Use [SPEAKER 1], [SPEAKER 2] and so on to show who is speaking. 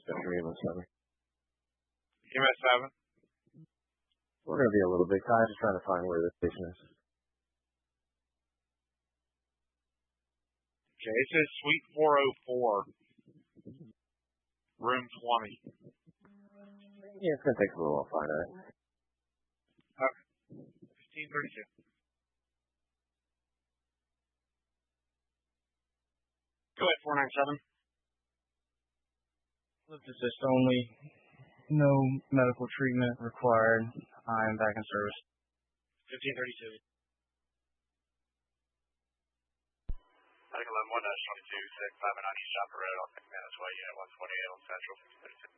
[SPEAKER 1] Center, EMS 7.
[SPEAKER 2] EMS 7.
[SPEAKER 1] We're going to be a little bit tired, just trying to find where this station is.
[SPEAKER 2] Okay, it says Suite 404, Room 20.
[SPEAKER 1] Yeah, it's going to take a little while to find it.
[SPEAKER 2] Okay. 1532. Go ahead, 497.
[SPEAKER 3] Lift assist only. No medical treatment required. I'm back in service.
[SPEAKER 2] 1532.
[SPEAKER 4] Medical 11 1-22, 659 East Chopper Road, on 6 minutes away, Unit 128 on Central, 1532.